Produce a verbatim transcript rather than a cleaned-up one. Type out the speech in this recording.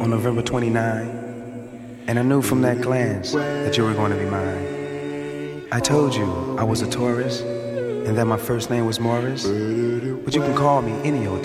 on November twenty-ninth, and I knew from that glance that you were going to be mine. I told you I was a Taurus and that my first name was Morris, but you can call me any old